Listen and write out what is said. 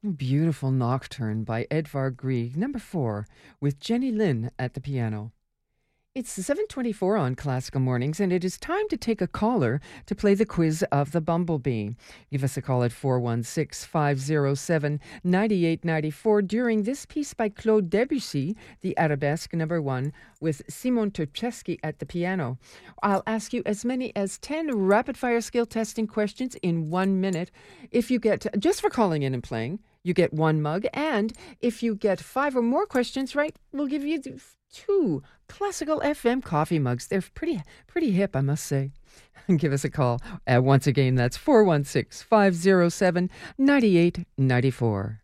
Beautiful Nocturne by Edvard Grieg, number 4, with Jenny Lin at the piano. It's 7:24 on Classical Mornings, and it is time to take a caller to play the quiz of the Bumblebee. Give us a call at 416-507-9894 during this piece by Claude Debussy, the Arabesque number 1, with Simon Turczewski at the piano. I'll ask you as many as 10 rapid-fire skill testing questions in 1 minute. If you get, just for calling in and playing, you get 1 mug, and if you get 5 or more questions right, we'll give you 2 classical FM coffee mugs. They're pretty hip, I must say. Give us a call. Once again, that's 416-507-9894.